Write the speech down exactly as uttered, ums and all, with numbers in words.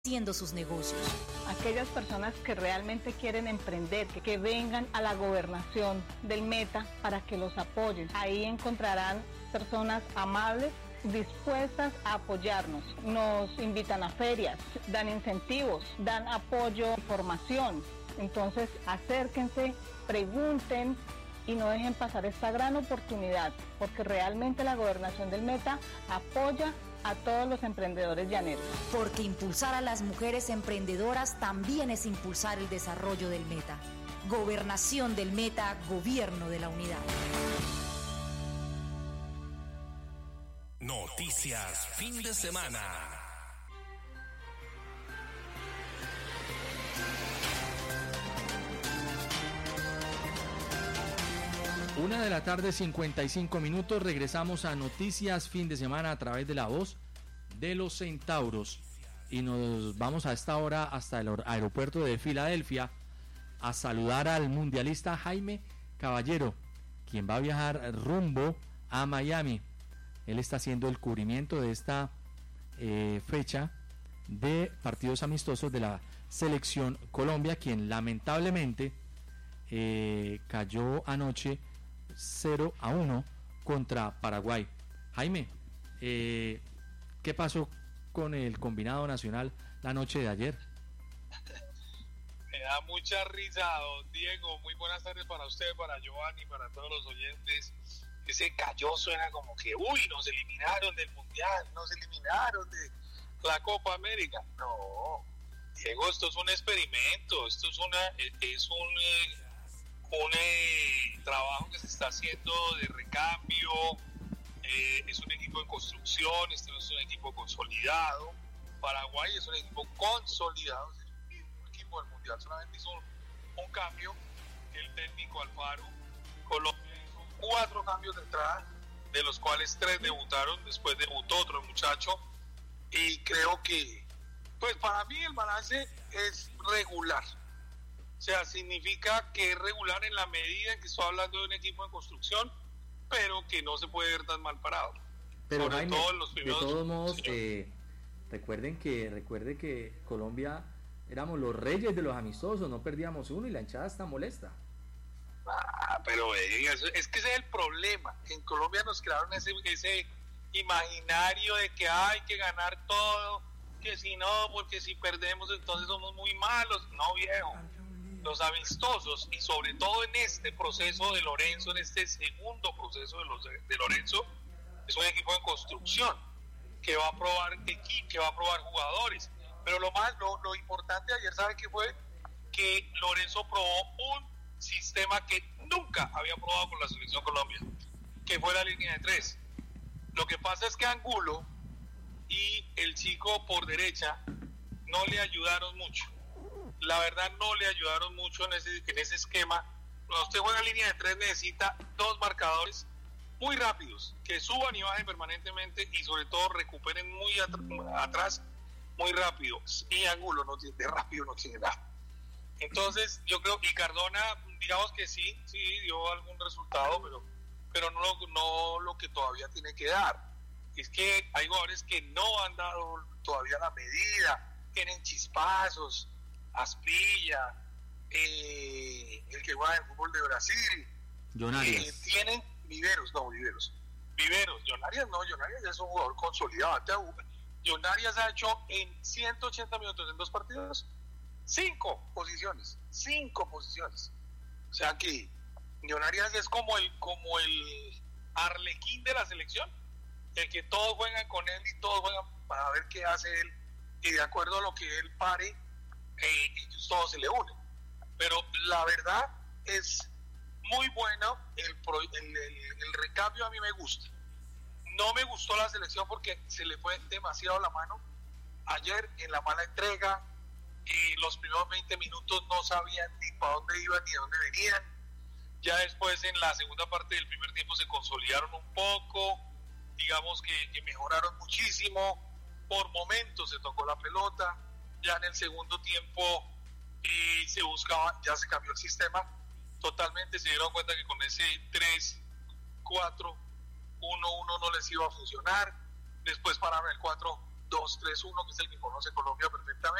haciendo sus negocios. Aquellas personas que realmente quieren emprender, que, que vengan a la gobernación del Meta para que los apoyen. Ahí encontrarán personas amables, dispuestas a apoyarnos. Nos invitan a ferias, dan incentivos, dan apoyo, formación. Entonces acérquense, pregunten y no dejen pasar esta gran oportunidad, porque realmente la gobernación del Meta apoya a todos los emprendedores llaneros. Porque impulsar a las mujeres emprendedoras también es impulsar el desarrollo del Meta. Gobernación del Meta, Gobierno de la Unidad. Noticias fin de semana. Una de la tarde, cincuenta y cinco minutos. Regresamos a Noticias fin de semana a través de la voz de los Centauros. Y nos vamos a esta hora hasta el aeropuerto de Filadelfia a saludar al mundialista Jaime Caballero, quien va a viajar rumbo a Miami. Él está haciendo el cubrimiento de esta eh, fecha de partidos amistosos de la selección Colombia, quien lamentablemente eh, cayó anoche cero a uno contra Paraguay. Jaime, eh, ¿qué pasó con el combinado nacional la noche de ayer? Me da mucha risa, don Diego. Muy buenas tardes para usted, para Giovanni, para todos los oyentes. Ese cayó suena como que, uy, nos eliminaron del Mundial, nos eliminaron de la Copa América. No, Diego, esto es un experimento, esto es una es un eh, un eh, trabajo que se está haciendo de recambio. Eh, es un equipo en construcción, este no es un equipo consolidado. Paraguay es un equipo consolidado, es el mismo equipo del Mundial, solamente hizo un, un cambio el técnico Alfaro. Colombia hizo cuatro cambios de entrada, de los cuales tres debutaron, después debutó otro muchacho, y creo que, pues para mí el balance es regular. O sea, significa que es regular en la medida en que estoy hablando de un equipo en construcción, pero que no se puede ver tan mal parado. Pero Sobre Jaime, todo en los primeros, de todos modos, eh, recuerden que recuerde que Colombia éramos los reyes de los amistosos, no perdíamos uno y la hinchada está molesta. Ah, pero eh, es, es que ese es el problema. En Colombia nos crearon ese, ese imaginario de que hay que ganar todo, que si no, porque si perdemos entonces somos muy malos. No, viejo. Los amistosos, y sobre todo en este proceso de Lorenzo, en este segundo proceso de, los, de Lorenzo, es un equipo en construcción que va a probar equipo, que va a probar jugadores. Pero lo más, lo, lo importante ayer, ¿sabe qué fue? Que Lorenzo probó un sistema que nunca había probado con la selección Colombia, que fue la línea de tres. Lo que pasa es que Angulo y el chico por derecha no le ayudaron mucho. La verdad no le ayudaron mucho en ese, en ese esquema. Cuando usted juega en línea de tres necesita dos marcadores muy rápidos, que suban y bajen permanentemente y sobre todo recuperen muy at- atrás muy rápido. Y Angulo no tiene, de rápido no tiene nada. Entonces yo creo, y Cardona, digamos que sí, sí dio algún resultado, pero, pero no, no lo que todavía tiene que dar. Es que hay jugadores que no han dado todavía la medida, tienen chispazos. Asprilla, eh, el que juega en el fútbol de Brasil, John Arias. Eh, tienen Viveros, no, Viveros, Viveros, John Arias no, John Arias ya es un jugador consolidado. John Arias ha hecho en ciento ochenta minutos en dos partidos, cinco posiciones, cinco posiciones. O sea que John Arias es como el, como el arlequín de la selección, el que todos juegan con él y todos juegan para ver qué hace él, y de acuerdo a lo que él pare, Eh, ellos todos se le unen. Pero la verdad es muy bueno el, pro, el, el, el recambio. A mí me gusta. No me gustó la selección porque se le fue demasiado la mano ayer en la mala entrega. Eh, los primeros veinte minutos no sabían ni para dónde iban ni de dónde venían. Ya después en la segunda parte del primer tiempo se consolidaron un poco, digamos que, que mejoraron muchísimo. Por momentos se tocó la pelota. Ya en el segundo tiempo eh, se buscaba, ya se cambió el sistema totalmente, se dieron cuenta que con ese tres cuatro uno uno no les iba a funcionar. Después pararon el cuatro dos tres uno, que es el que conoce Colombia perfectamente.